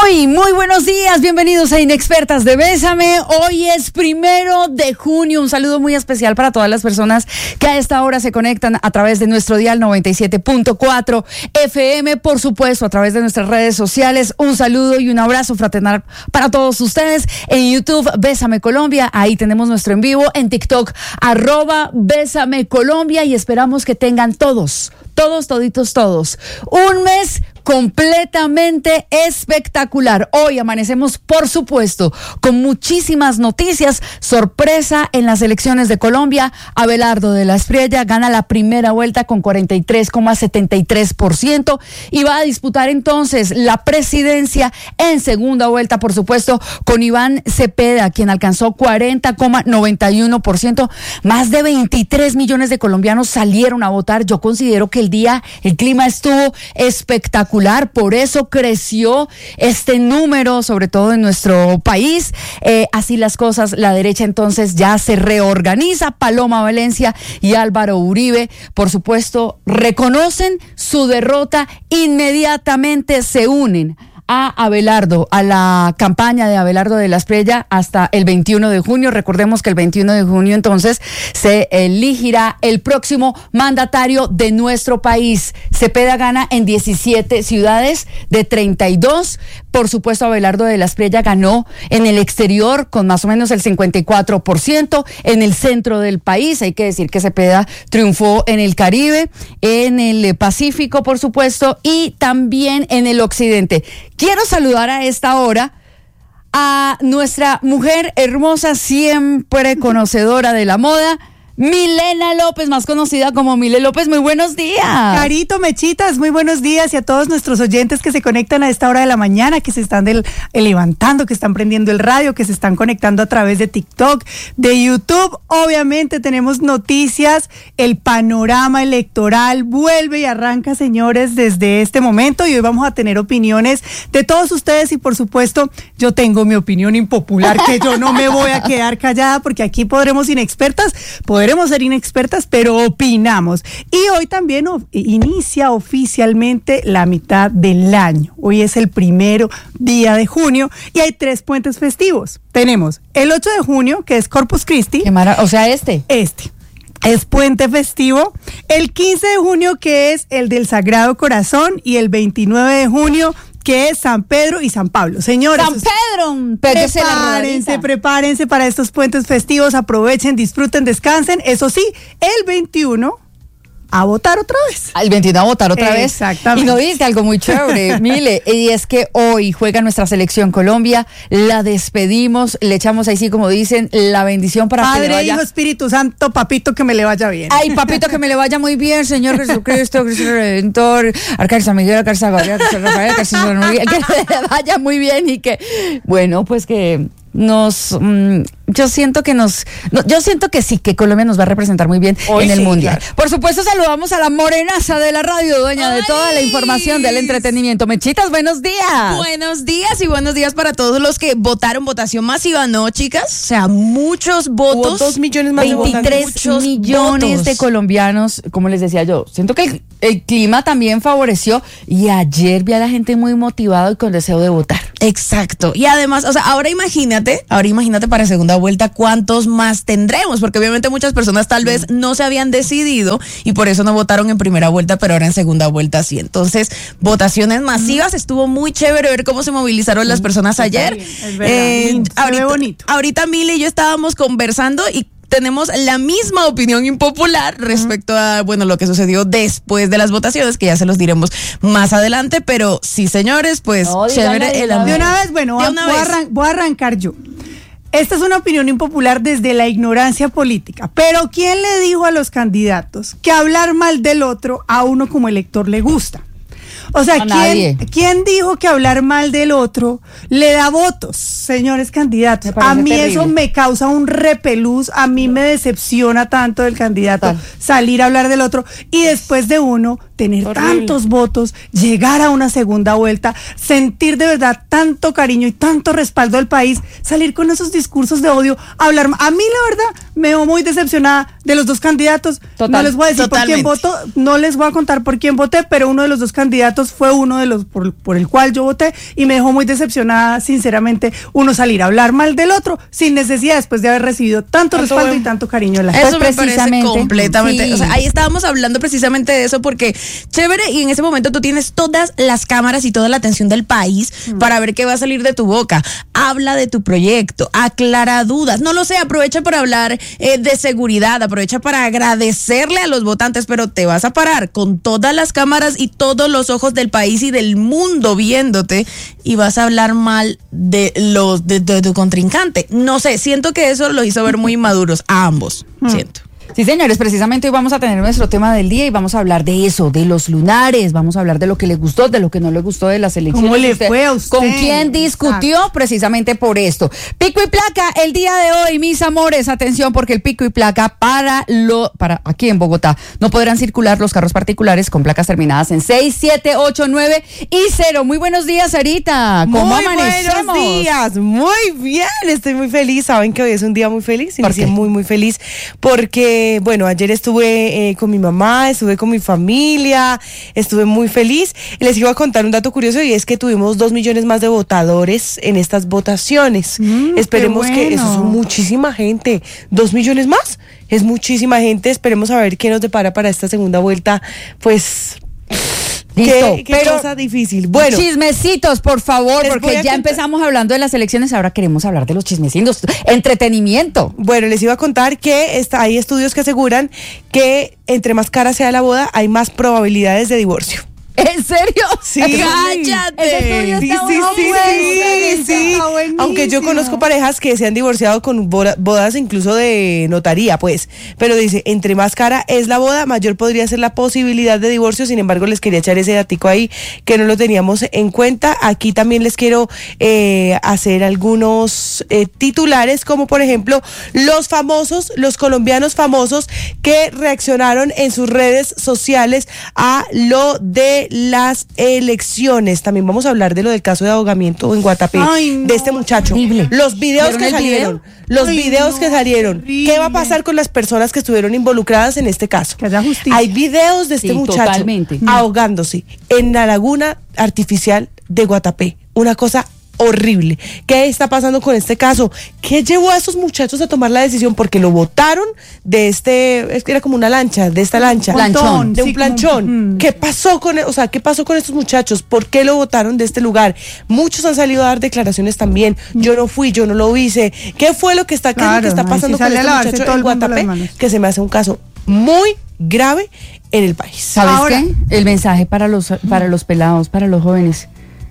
Muy buenos días, bienvenidos a Inexpertas de Bésame. Hoy es 1 de junio, un saludo muy especial para todas las personas que a esta hora se conectan a través de nuestro dial 97.4 FM, por supuesto, a través de nuestras redes sociales. Un saludo y un abrazo fraternal para todos ustedes. En YouTube, Bésame Colombia, ahí tenemos nuestro en vivo. En TikTok, @Bésame Colombia, y esperamos que tengan todos, un mes completamente espectacular. Hoy amanecemos, por supuesto, con muchísimas noticias. Sorpresa en las elecciones de Colombia. Abelardo de la Espriella gana la primera vuelta con 43,73% y va a disputar entonces la presidencia en segunda vuelta, por supuesto, con Iván Cepeda, quien alcanzó 40,91%. Más de 23 millones de colombianos salieron a votar. Yo considero que el clima estuvo espectacular. Por eso creció este número, sobre todo en nuestro país. Así las cosas, la derecha entonces ya se reorganiza. Paloma Valencia y Álvaro Uribe, por supuesto, reconocen su derrota, inmediatamente se unen a Abelardo, a la campaña de Abelardo de la Espriella hasta el 21 de junio. Recordemos que el 21 de junio entonces se elegirá el próximo mandatario de nuestro país. Cepeda gana en 17 ciudades de 32. Por supuesto, Abelardo de la Espriella ganó en el exterior con más o menos el 54%. En el centro del país, hay que decir que Cepeda triunfó en el Caribe, en el Pacífico, por supuesto, y también en el occidente. Quiero saludar a esta hora a nuestra mujer hermosa, siempre conocedora de la moda, Milena López, más conocida como Mile López. Muy buenos días. Carito, Mechitas, muy buenos días, y a todos nuestros oyentes que se conectan a esta hora de la mañana, que se están levantando, que están prendiendo el radio, que se están conectando a través de TikTok, de YouTube. Obviamente tenemos noticias, el panorama electoral vuelve y arranca, señores, desde este momento, y hoy vamos a tener opiniones de todos ustedes, y por supuesto yo tengo mi opinión impopular, que yo no me voy a quedar callada, porque aquí podremos ser inexpertas, pero opinamos. Y hoy también inicia oficialmente la mitad del año. Hoy es el 1 día de junio y hay 3 puentes festivos. Tenemos el 8 de junio, que es Corpus Christi. Este es puente festivo. El 15 de junio, que es el del Sagrado Corazón, y el 29 de junio, que es San Pedro y San Pablo. Señores, San Pedro, prepárense para estos puentes festivos, aprovechen, disfruten, descansen. Eso sí, el 21 a votar otra vez. El 21 a votar otra vez. Exactamente. Y no dice algo muy chévere, Mile, y es que hoy juega nuestra selección Colombia, la despedimos, le echamos ahí, sí, como dicen, la bendición para Padre, que le vaya. Hijo, Espíritu Santo, papito, que me le vaya bien. Ay, papito, que me le vaya muy bien, Señor Jesucristo, Cristo Redentor, Arcángel San Miguel, Arcángel San Gabriel, Arcángel Rafael, Arcángel San Miguel, que le vaya muy bien, y que, bueno, pues que yo siento que sí, que Colombia nos va a representar muy bien hoy en el Mundial. Claro. Por supuesto, saludamos a la morenaza de la radio, dueña de toda la información del entretenimiento. Mechitas, buenos días. Buenos días, y buenos días para todos los que votaron. Votación masiva, ¿no, chicas? O sea, muchos votos. 2 millones más 23 millones de colombianos, como les decía yo. Siento que el clima también favoreció, y ayer vi a la gente muy motivada y con deseo de votar. Exacto. Y además, o sea, ahora imagínate para segunda vuelta cuántos más tendremos, porque obviamente muchas personas tal vez no se habían decidido y por eso no votaron en primera vuelta, pero ahora en segunda vuelta sí. Entonces, votaciones masivas, estuvo muy chévere ver cómo se movilizaron las personas ayer. Es verdad, bonito. Ahorita Mile y yo estábamos conversando y tenemos la misma opinión impopular respecto a, bueno, lo que sucedió después de las votaciones, que ya se los diremos más adelante, pero sí, señores, pues chévere. De una vez, bueno, voy a arrancar yo. Esta es una opinión impopular desde la ignorancia política, pero ¿quién le dijo a los candidatos que hablar mal del otro a uno como elector le gusta? O sea, ¿quién dijo que hablar mal del otro le da votos, señores candidatos? A mí terrible. Eso me causa un repelús, a mí me decepciona tanto del candidato salir a hablar del otro, y después de uno tener tantos votos, llegar a una segunda vuelta, sentir de verdad tanto cariño y tanto respaldo del país, salir con esos discursos de odio, hablar. A mí la verdad me veo muy decepcionada de los dos candidatos. No les voy a decir por quién voto, no les voy a contar por quién voté, pero uno de los dos candidatos fue uno de los por el cual yo voté y me dejó muy decepcionada, sinceramente, uno salir a hablar mal del otro sin necesidad después de haber recibido tanto respaldo y tanto cariño de la gente. Eso me parece completamente, sí. O sea, ahí estábamos hablando precisamente de eso porque chévere, y en ese momento tú tienes todas las cámaras y toda la atención del país para ver qué va a salir de tu boca. Habla de tu proyecto, aclara dudas, no lo sé, aprovecha para hablar de seguridad, aprovecha para agradecerle a los votantes, pero te vas a parar con todas las cámaras y todos los ojos del país y del mundo viéndote y vas a hablar mal de tu contrincante. No sé, siento que eso lo hizo ver muy maduros a ambos, siento. Sí, señores, precisamente hoy vamos a tener nuestro tema del día y vamos a hablar de eso, de los lunares, vamos a hablar de lo que le gustó, de lo que no le gustó de las elecciones. ¿Cómo le fue a usted? ¿Con quién discutió? Exacto. Precisamente por esto. Pico y placa, el día de hoy, mis amores, atención, porque el pico y placa para aquí en Bogotá no podrán circular los carros particulares con placas terminadas en 6, 7, 8, 9 y 0. Muy buenos días, Sarita. ¿Cómo amanecemos? Buenos días, muy bien, estoy muy feliz. Saben que hoy es un día muy feliz, inicié muy feliz porque bueno, ayer estuve con mi mamá, estuve con mi familia, estuve muy feliz. Les iba a contar un dato curioso y es que tuvimos 2 millones más de votadores en estas votaciones. Esperemos que eso es muchísima gente. 2 millones más es muchísima gente. Esperemos a ver qué nos depara para esta segunda vuelta. Pues listo, qué cosa difícil. Bueno, chismecitos, por favor, porque ya empezamos hablando de las elecciones, ahora queremos hablar de los chismecitos, entretenimiento. Bueno, les iba a contar que hay estudios que aseguran que entre más cara sea la boda, hay más probabilidades de divorcio. ¿En serio? Sí. ¡Cállate! Sí. Aunque yo conozco parejas que se han divorciado con bodas incluso de notaría, pues. Pero dice, entre más cara es la boda, mayor podría ser la posibilidad de divorcio. Sin embargo, les quería echar ese datico ahí que no lo teníamos en cuenta. Aquí también les quiero hacer algunos titulares, como por ejemplo, los colombianos famosos que reaccionaron en sus redes sociales a lo de las elecciones. También vamos a hablar de lo del caso de ahogamiento en Guatapé, de este muchacho. Horrible. Los videos que salieron. ¿Qué va a pasar con las personas que estuvieron involucradas en este caso? Que haya justicia. Hay videos de este muchacho ahogándose en la laguna artificial de Guatapé. Una cosa horrible. ¿Qué está pasando con este caso? ¿Qué llevó a esos muchachos a tomar la decisión? Porque lo botaron de era como una lancha, de esta lancha. Planchón. De un planchón. ¿Qué pasó con estos muchachos? ¿Por qué lo botaron de este lugar? Muchos han salido a dar declaraciones también. Yo no fui, yo no lo hice. ¿Qué fue lo que está pasando con este muchacho en Guatapé? Que se me hace un caso muy grave en el país. ¿Sabes qué? El mensaje para los pelados, para los jóvenes.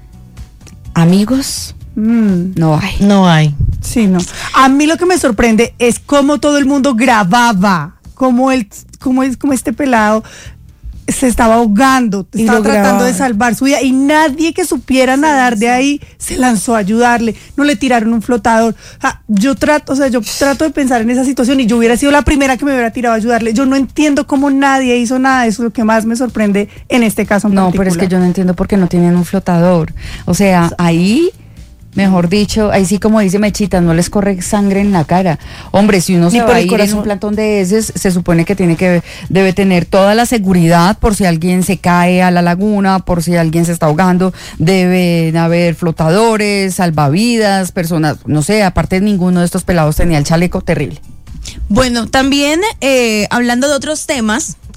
Amigos, no hay. Sí, no. A mí lo que me sorprende es cómo todo el mundo grababa, cómo este pelado se estaba ahogando, estaba tratando de salvar su vida y nadie que supiera nadar de ahí se lanzó a ayudarle, no le tiraron un flotador. Yo trato de pensar en esa situación y yo hubiera sido la primera que me hubiera tirado a ayudarle. Yo no entiendo cómo nadie hizo nada, eso es lo que más me sorprende en este caso en particular. No, pero es que yo no entiendo por qué no tienen un flotador. O sea, ahí, mejor dicho, ahí sí como dice Mechita, no les corre sangre en la cara. Hombre, si uno se va a ir en un plantón de esos, se supone que debe tener toda la seguridad por si alguien se cae a la laguna, por si alguien se está ahogando, deben haber flotadores, salvavidas, personas, no sé, aparte ninguno de estos pelados tenía el chaleco. Terrible. Bueno, también hablando de otros temas,